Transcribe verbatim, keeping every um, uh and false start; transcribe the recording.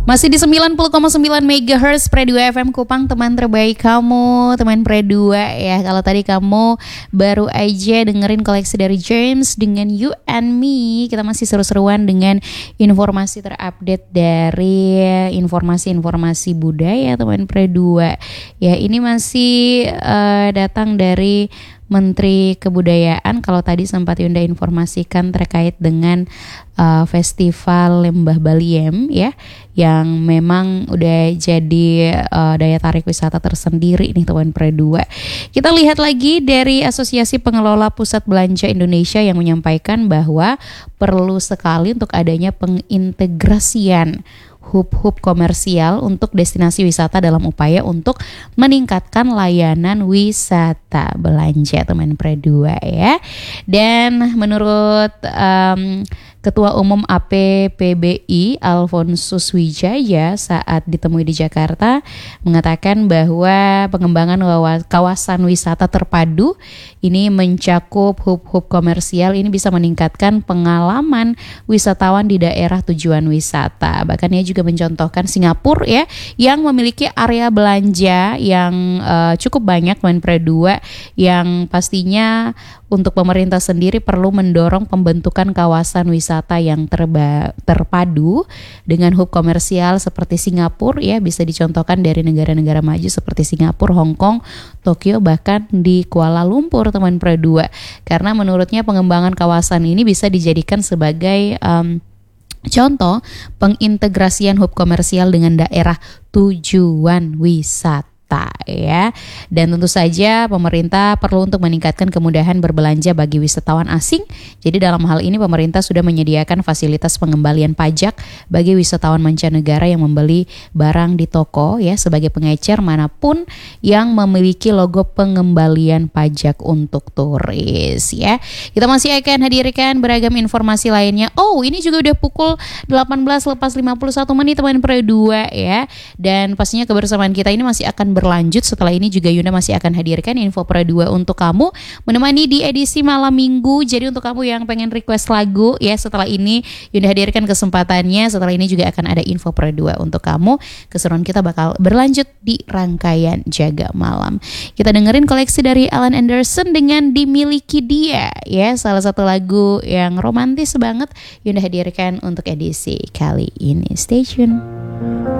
Masih di sembilan puluh koma sembilan megahertz Pre dua F M Kupang, teman terbaik kamu, teman Pre dua ya. Kalau tadi kamu baru aja dengerin koleksi dari James dengan You and Me, kita masih seru-seruan dengan informasi terupdate dari informasi-informasi budaya teman Pre dua. Ya, ini masih uh, datang dari Menteri Kebudayaan. Kalau tadi sempat Yunda informasikan terkait dengan uh, Festival Lembah Baliem ya, yang memang udah jadi uh, daya tarik wisata tersendiri nih teman Pre dua. Kita lihat lagi dari Asosiasi Pengelola Pusat Belanja Indonesia yang menyampaikan bahwa perlu sekali untuk adanya pengintegrasian hub-hub komersial untuk destinasi wisata dalam upaya untuk meningkatkan layanan wisata belanja teman Pre dua ya. Dan menurut um, Ketua Umum A P P B I Alfonsus Wijaya saat ditemui di Jakarta mengatakan bahwa pengembangan kawasan wisata terpadu ini mencakup hub-hub komersial, ini bisa meningkatkan pengalaman wisatawan di daerah tujuan wisata. Bahkan ia juga mencontohkan Singapura ya, yang memiliki area belanja yang uh, cukup banyak teman Pre dua, yang pastinya untuk pemerintah sendiri perlu mendorong pembentukan kawasan wisata yang terba, terpadu dengan hub komersial seperti Singapura ya, bisa dicontohkan dari negara-negara maju seperti Singapura, Hong Kong, Tokyo, bahkan di Kuala Lumpur teman Pre dua. Karena menurutnya pengembangan kawasan ini bisa dijadikan sebagai um, contoh pengintegrasian hub komersial dengan daerah tujuan wisata ya. Dan tentu saja pemerintah perlu untuk meningkatkan kemudahan berbelanja bagi wisatawan asing. Jadi dalam hal ini pemerintah sudah menyediakan fasilitas pengembalian pajak bagi wisatawan mancanegara yang membeli barang di toko ya, sebagai pengecer manapun yang memiliki logo pengembalian pajak untuk turis ya. Kita masih akan hadirkan beragam informasi lainnya. Oh, ini juga udah pukul delapan belas lepas lima puluh satu menit teman Pre dua ya. Dan pastinya kebersamaan kita ini masih akan berlanjut. Setelah ini juga Yunda masih akan hadirkan info Pre dua untuk kamu, menemani di edisi malam minggu. Jadi untuk kamu yang pengen request lagu ya, setelah ini Yunda hadirkan kesempatannya. Setelah ini juga akan ada info Pre dua untuk kamu. Keseruan kita bakal berlanjut di rangkaian Jaga Malam. Kita dengerin koleksi dari Alan Anderson dengan Dimiliki Dia ya, salah satu lagu yang romantis banget Yunda hadirkan untuk edisi kali ini. Stay tune.